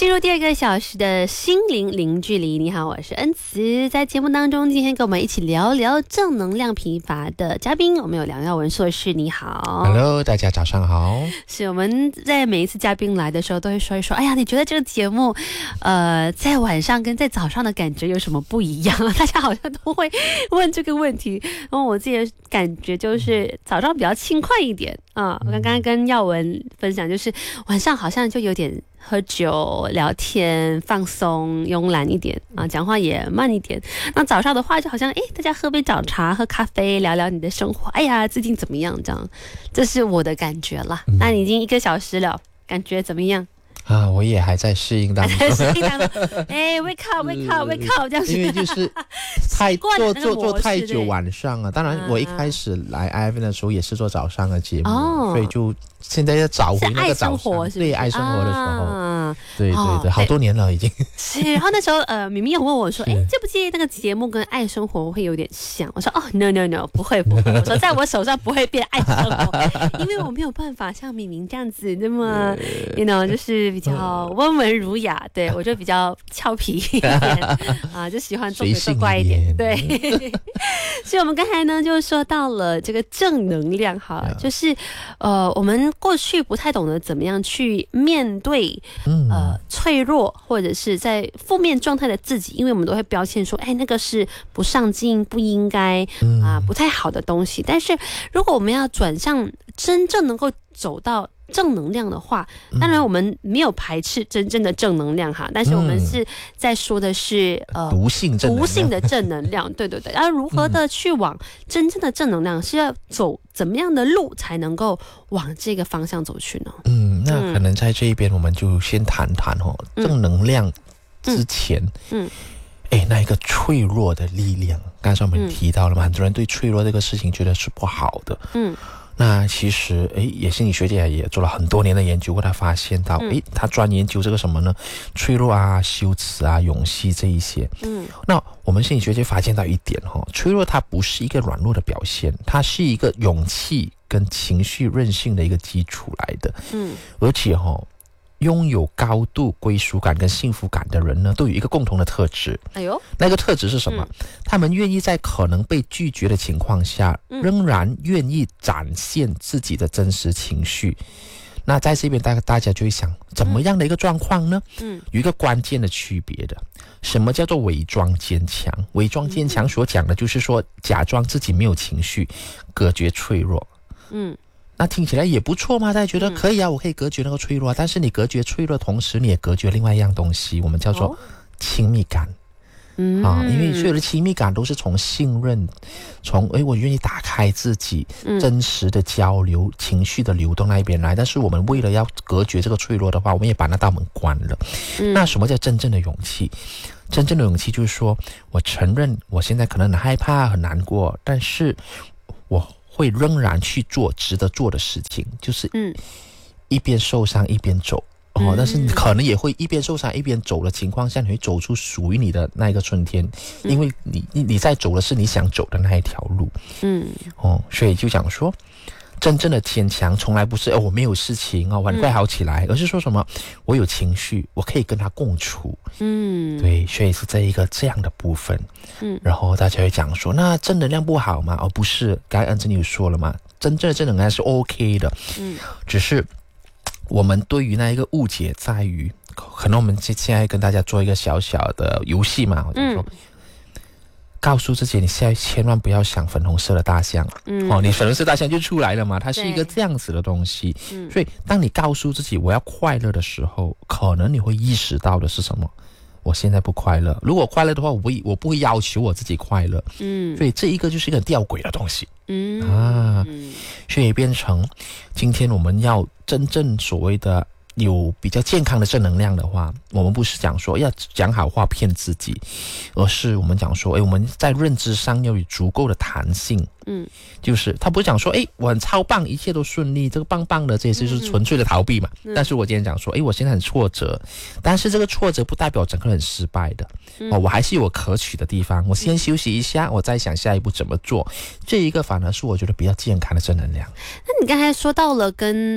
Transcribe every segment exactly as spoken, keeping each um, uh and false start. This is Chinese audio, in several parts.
进入第二个小时的心灵零距离。你好，我是恩慈。在节目当中，今天跟我们一起聊聊正能量疲乏的嘉宾，我们有梁耀文硕士。你好 ，Hello， 大家早上好。 是我们在每一次嘉宾来的时候，都会说一说，哎呀，你觉得这个节目，呃，在晚上跟在早上的感觉有什么不一样？大家好像都会问这个问题。然后我自己的感觉就是早上比较轻快一点啊。我刚刚跟耀文分享，就是晚上好像就有点喝酒、聊天、放松、慵懒一点啊，讲话也慢一点。那早上的话，就好像哎，大家喝杯早茶、喝咖啡，聊聊你的生活。哎呀，最近怎么样？这样，这是我的感觉啦。嗯、那你已经一个小时了，感觉怎么样？ 啊，我也还在适应当中。 适应当中，哎 ，wake up，wake up，wake up， 这样子。 因为就是太做做做太久晚上了。当然，我一开始来 I F N 的时候也是做早上的节目，哦、所以就现在要找回那个早上，对爱生活的时候。啊、对对对，哦、好多年了已经。 是，然后那时候呃，明明有问我说，哎，介不介意那个节目跟爱生活会有点像？我说哦 ，no no no， 不会不会。我说在我手上不会变爱生活，因为我没有办法像明明这样子那么 ，you know， 就是比较温文儒雅。对我就比较俏皮一点啊，就喜欢做鬼做怪一点。对，所以我们刚才呢就说到了这个正能量哈，就是呃，我们过去不太懂得怎么样去面对。呃，脆弱或者是在负面状态的自己，因为我们都会标签说，哎，那个是不上进、不应该啊、呃，不太好的东西。但是如果我们要转向真正能够走到正能量的话，当然我们没有排斥真正的正能量哈，但是我们是在说的是、 嗯、呃毒性正能量， 毒性的正能量，对对对。要如何的去往真正的正能量，是要走怎么样的路才能够往这个方向走去呢？ 嗯，那可能在这一边我们就先谈谈哦，嗯、正能量之前，嗯。哎，那一个脆弱的力量，刚才我们提到了嘛，嗯、很多人对脆弱这个事情觉得是不好的。嗯，那其实，哎，也心理学界也做了很多年的研究过，他发现到，哎，他专研究这个什么呢？脆弱啊、羞耻啊、勇气这一些。嗯，那我们心理学界发现到一点哈、哦，脆弱它不是一个软弱的表现，它是一个勇气跟情绪韧性的一个基础来的。嗯，而且哈、哦。拥有高度归属感跟幸福感的人呢，都有一个共同的特质。哎呦，那个特质是什么？嗯、他们愿意在可能被拒绝的情况下，嗯、仍然愿意展现自己的真实情绪。那在这边，大大家就会想，怎么样的一个状况呢？嗯，有一个关键的区别的。什么叫做伪装坚强？伪装坚强所讲的就是说，假装自己没有情绪，隔绝脆弱。嗯。那听起来也不错嘛，大家觉得可以啊，我可以隔绝那个脆弱啊。但是你隔绝脆弱的同时，你也隔绝另外一样东西，我们叫做亲密感。嗯啊，因为所有的亲密感都是从信任，从哎我愿意打开自己，真实的交流、嗯、情绪的流动那一边来。但是我们为了要隔绝这个脆弱的话，我们也把那道门关了。嗯、那什么叫真正的勇气？真正的勇气就是说我承认我现在可能很害怕、很难过，但是我会仍然去做值得做的事情，就是一边受伤一边走。哦，但是你可能也会一边受伤一边走的情况下，你会走出属于你的那一个春天，因为你你你在走的是你想走的那一条路。嗯，哦，所以就讲说，真正的坚强从来不是哦我没有事情哦很快好起来，而是说什么我有情绪，我可以跟它共处。嗯，对，所以是这一个这样的部分。嗯，然后大家会讲说，那正能量不好吗？哦，不是，刚才安珍有说了嘛，真正的正能量是 OK 的。嗯，只是。我们对于那一个误解在于，可能我们现在跟大家做一个小小的游戏嘛，我就说，嗯、告诉自己你现在千万不要想粉红色的大象，嗯、哦，你粉红色大象就出来了嘛，它是一个这样子的东西。所以当你告诉自己我要快乐的时候，可能你会意识到的是什么？我现在不快乐，如果快乐的话，我不我不会要求我自己快乐。嗯，所以这一个就是一个吊诡的东西。嗯啊，所以变成今天我们要真正所谓的有比较健康的正能量的话，我们不是讲说要讲好话骗自己，而是我们讲说，哎，我们在认知上要有足够的弹性。嗯，就是他不是讲说，哎，我很超棒，一切都顺利，这个棒棒的，这些就是纯粹的逃避嘛。嗯、但是我今天讲说，哎，我现在很挫折，但是这个挫折不代表整个人失败的。嗯、哦，我还是有我可取的地方，我先休息一下，我再想下一步怎么做。这一个反而是我觉得比较健康的正能量。 那你刚才说到了跟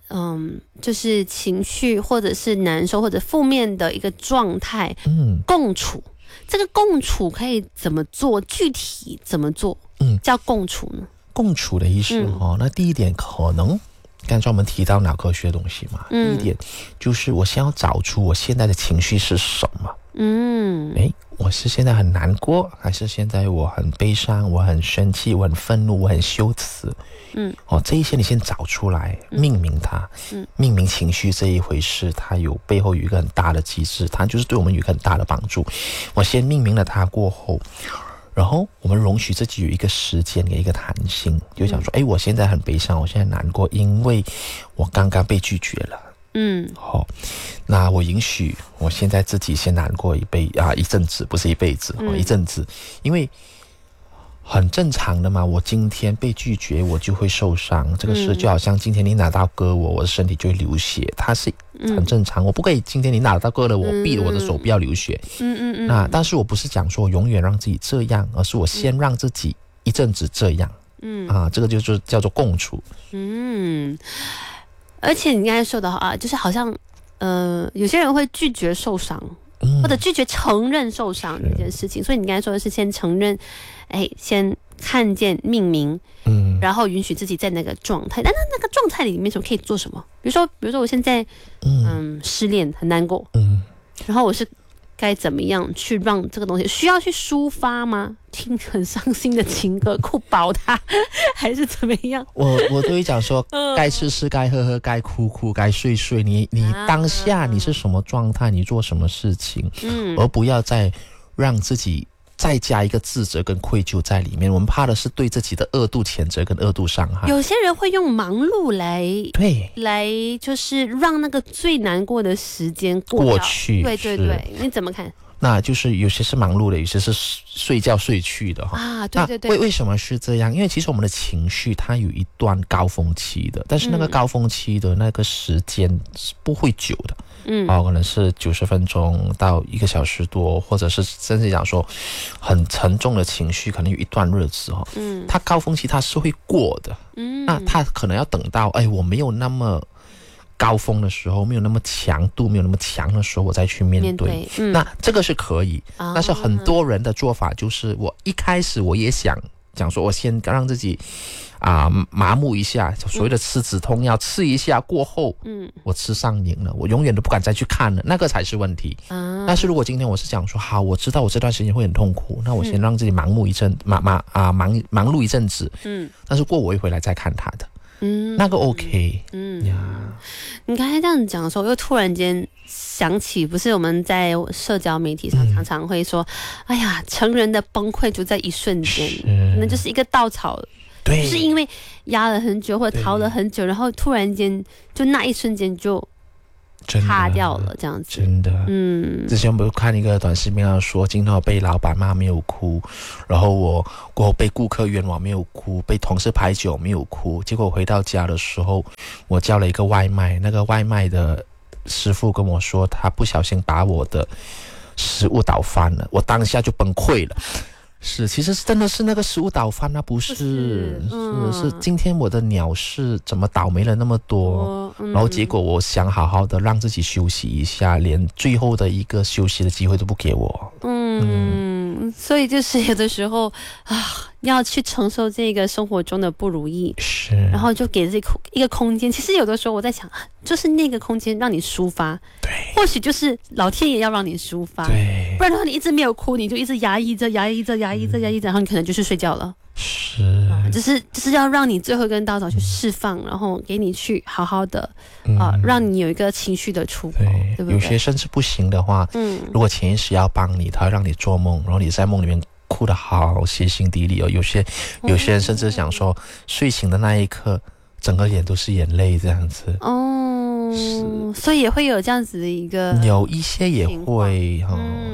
嗯，就是情绪或者是难受或者负面的一个状态，嗯，共处。这个共处可以怎么做？具体怎么做？嗯，叫共处呢？ 共处的意思哈、哦嗯，那第一点可能，刚才我们提到脑科学的东西嘛，嗯、第一点就是我先要找出我现在的情绪是什么。嗯，诶，我是现在很难过，还是现在我很悲伤，我很生气，我很愤怒，我很羞耻？嗯，哦，这一些你先找出来，命名它。嗯，命名情绪这一回事，它有背后有一个很大的机制，它就是对我们有一个很大的帮助。我先命名了它过后，然后我们容许自己有一个时间的一个弹性，就想说，哎，我现在很悲伤，我现在难过，因为我刚刚被拒绝了。嗯，好、哦，那我允许我现在自己先难过一辈啊一阵子，不是一辈子、嗯哦、一阵子，因为很正常的嘛。我今天被拒绝，我就会受伤，这个事就好像今天你拿刀割我，我的身体就会流血，它是很正常。嗯、我不可以今天你拿刀割了我，逼我的手不要流血。嗯嗯嗯。那但是我不是讲说永远让自己这样，而是我先让自己一阵子这样。嗯啊，这个就是叫做共处。嗯。 而且你刚才说的啊，就是好像，呃，有些人会拒绝受伤，嗯、或者拒绝承认受伤这件事情。所以你刚才说的是先承认，哎，先看见命名，嗯，然后允许自己在那个状态。但是那个状态里面，什么可以做什么？比如说，比如说我现在，嗯，嗯失恋很难过，嗯，然后我是该怎么样去让这个东西需要去抒发吗？听很伤心的情歌哭饱它，还是怎么样？ 我我都会讲说，该吃吃，该喝喝，该哭哭，该睡睡。你你当下你是什么状态，你做什么事情，嗯，而不要再让自己再加一个自责跟愧疚在里面。我们怕的是对自己的二度谴责跟二度伤害。 有些人会用忙碌来对来，就是让那个最难过的时间 过, 过去。 对对对，你怎么看？ 那就是有些是忙碌的，有些是睡觉睡去的哈。 啊，对对对。 为为什么是这样？因为其实我们的情绪它有一段高峰期的，但是那个高峰期的那个时间是不会久的。嗯，哦，可能是九十分钟到一个小时多，或者是甚至讲说很沉重的情绪，可能有一段日子哈。嗯，它高峰期它是会过的。嗯，那它可能要等到哎我没有那么高峰的时候，没有那么强度，没有那么强的时候，我再去面对。面对嗯、那这个是可以、哦，但是很多人的做法就是，我一开始我也想讲说，我先让自己啊、呃、麻木一下，所谓的吃止痛药，吃一下过后，嗯，我吃上瘾了，我永远都不敢再去看了，那个才是问题。啊、但是如果今天我是讲说，好，我知道我这段时间会很痛苦，那我先让自己盲目一阵，忙忙啊忙忙碌一阵子，嗯，但是过我一回来再看他的。嗯，那个 OK， 嗯呀， 你刚才这样讲的时候，又突然间想起，不是我们在社交媒体上常常会说，嗯、哎呀，成人的崩溃就在一瞬间，可能就是一个稻草， 对， 就是因为压了很久或者逃了很久，然后突然间就那一瞬间就塌掉了，这样子， 真的，嗯，之前不是看一个短视频上说，今天我被老板骂没有哭，然后我过后被顾客冤枉没有哭，被同事排挤没有哭，结果回到家的时候，我叫了一个外卖，那个外卖的师傅跟我说，他不小心把我的食物倒翻了，我当下就崩溃了。是，其实真的是那个食物倒翻，那不是，是、嗯、是, 是今天我的鸟是怎么倒霉了那么多、嗯，然后结果我想好好的让自己休息一下，连最后的一个休息的机会都不给我。 嗯，嗯所以就是有的时候啊，要去承受这个生活中的不如意， 是， 然后就给自己一个空间。其实有的时候我在想，就是那个空间让你抒发， 对， 或许就是老天爷要让你抒发， 对， 不然的话你一直没有哭，你就一直压抑着、压抑着、压抑着、压抑着，然后你可能就是睡觉了。 是， 啊、就是就是要让你最后一根稻草去释放、嗯，然后给你去好好的啊、嗯，让你有一个情绪的出口，对，对不对？ 有些甚至不行的话，嗯，如果潜意识要帮你，他会让你做梦，然后你在梦里面哭得好歇心底里哦。有些有些人甚至想说，嗯、睡醒的那一刻，整个脸都是眼泪这样子。 哦，所以也会有这样子的一个， 有一些也会哈、嗯，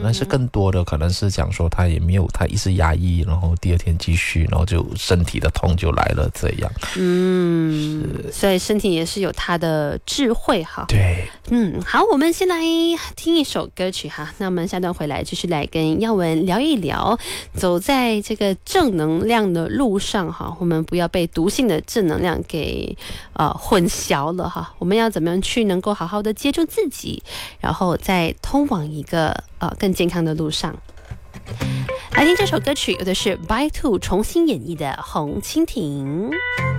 但是更多的可能是讲说他也没有，他一直压抑，然后第二天继续，然后就身体的痛就来了这样。 嗯，所以身体也是有它的智慧哈。 对， 嗯，好，我们先来听一首歌曲哈，那我们下段回来继续来跟耀文聊一聊，走在这个正能量的路上哈，我们不要被毒性的正能量给呃混淆了哈，我们要怎么样去能够好好的接住自己，然后再通往一个呃更健康的路上。来听这首歌曲，有的是 By Two 重新演绎的《红蜻蜓》。